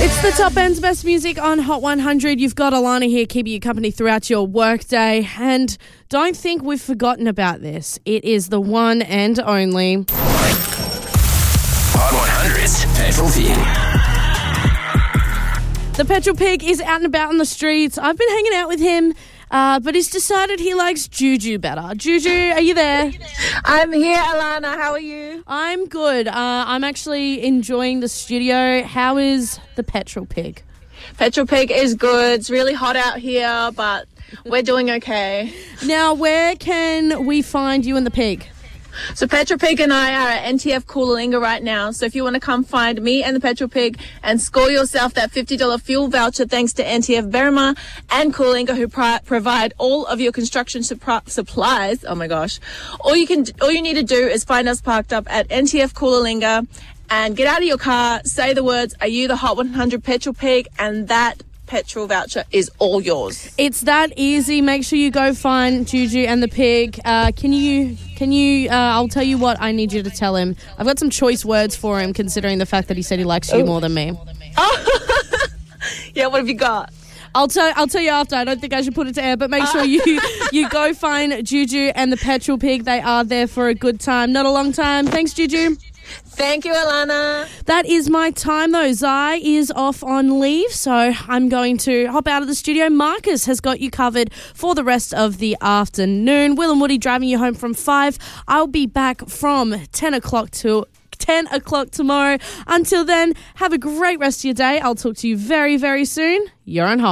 It's the top end's best music on Hot 100. You've got Alana here keeping you company throughout your workday. And don't think we've forgotten about this. It is the one and only Hot 100's Petrol Pig. The Petrol Pig is out and about on the streets. I've been hanging out with him, but he's decided he likes Juju better. Juju, are you there? I'm here, Alana. How are you? I'm good. I'm actually enjoying the studio. How is the Petrol Pig? Petrol Pig is good. It's really hot out here, but we're doing okay. Now, where can we find you and the pig? So Petrol Pig and I are at NTF Coolangatta right now. So if you want to come find me and the Petrol Pig and score yourself that $50 fuel voucher thanks to NTF Berrima and Coolangatta, who provide all of your construction supplies. Oh my gosh. All you need to do is find us parked up at NTF Coolangatta and get out of your car, say the words, "Are you the Hot 100 Petrol Pig?" and that petrol voucher is all yours. It's that easy. Make sure you go find Juju and the pig. Can you I'll tell you what I need you to tell him. I've got some choice words for him considering the fact that he said he likes you more than me. Oh. Yeah, what have you got? I'll tell you after. I don't think I should put it to air, but make sure you go find Juju and the Petrol Pig. They are there for a good time, not a long time. Thanks, Juju. Thank you, Alana. That is my time, though. Zai is off on leave, so I'm going to hop out of the studio. Marcus has got you covered for the rest of the afternoon. Will and Woody driving you home from 5. I'll be back from 10 o'clock tomorrow. Until then, have a great rest of your day. I'll talk to you very, very soon. You're on Hot.